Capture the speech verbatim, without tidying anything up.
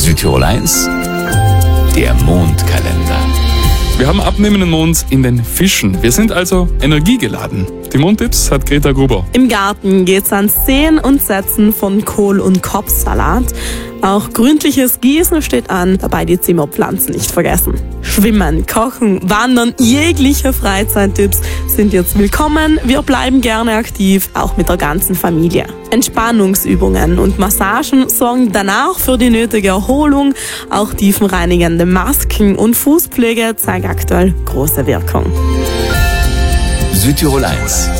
Südtirol eins, der Mondkalender. Wir haben abnehmenden Mond in den Fischen. Wir sind also energiegeladen. Die Mondtipps hat Greta Gruber. Im Garten geht's ans Säen und Setzen von Kohl- und Kopfsalat. Auch gründliches Gießen steht an, dabei die Zimmerpflanzen nicht vergessen. Schwimmen, Kochen, Wandern, jegliche Freizeittipps sind jetzt willkommen. Wir bleiben gerne aktiv, auch mit der ganzen Familie. Entspannungsübungen und Massagen sorgen danach für die nötige Erholung. Auch tiefenreinigende Masken und Fußpflege zeigen aktuell große Wirkung. Südtirol eins,